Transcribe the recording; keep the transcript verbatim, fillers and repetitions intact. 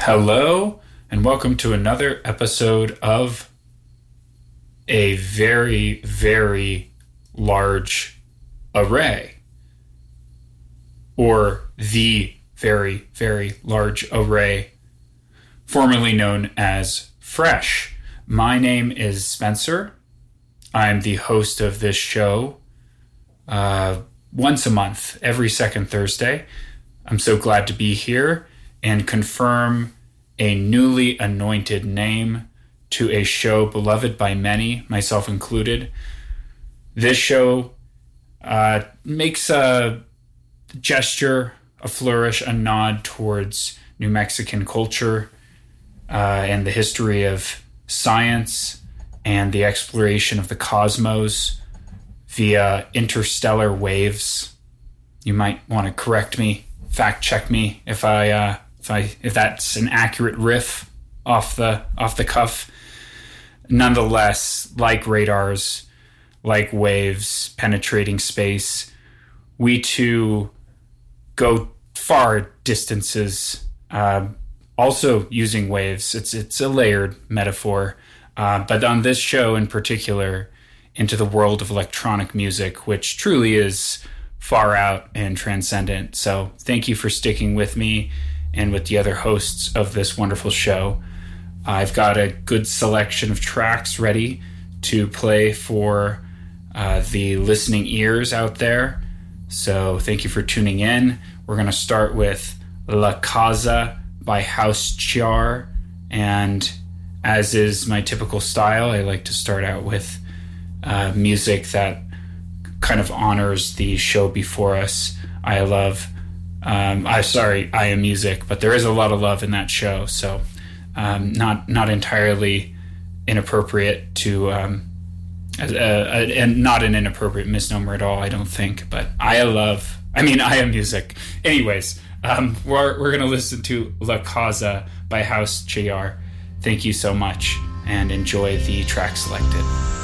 Hello, and welcome to another episode of a very, very large array, or the very, very large array, formerly known as Fresh. My name is Spencer. I'm the host of this show uh, once a month, every second Thursday. I'm so glad to be here and confirm a newly anointed name to a show beloved by many, myself included. This show uh, makes a gesture, a flourish, a nod towards New Mexican culture uh, and the history of science and the exploration of the cosmos via interstellar waves. You might want to correct me, fact check me if I uh, if I if that's an accurate riff off the off the cuff. Nonetheless, like radars, like waves penetrating space, we too go far distances. Uh, also using waves. It's it's a layered metaphor, uh, but on this show in particular, into the world of electronic music, which truly is far out and transcendent. So thank you for sticking with me and with the other hosts of this wonderful show. I've got a good selection of tracks ready to play for uh, the listening ears out there. So thank you for tuning in. We're going to start with La Casa by House Chiar. And as is my typical style, I like to start out with uh, music that kind of honors the show before us. I love, um, I sorry, I Am Music, but there is a lot of love in that show, so um, not not entirely inappropriate to, um, uh, uh, and not an inappropriate misnomer at all, I don't think. But I love, I mean, I Am Music. Anyways, um, we're we're gonna listen to La Casa by House Chiar. Thank you so much, and enjoy the track selected.